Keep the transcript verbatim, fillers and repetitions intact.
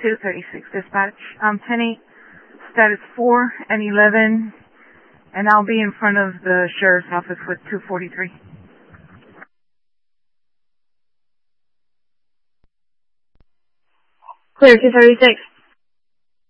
two thirty-six dispatch. Um, ten eight, status four and eleven, and I'll be in front of the sheriff's office with two forty-three. Clear, two thirty-six.